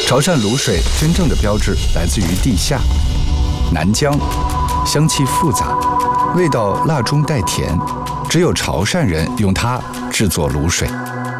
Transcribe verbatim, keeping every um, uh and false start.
潮汕卤水真正的标志来自于地下，南疆，香气复杂，味道辣中带甜，只有潮汕人用它制作卤水。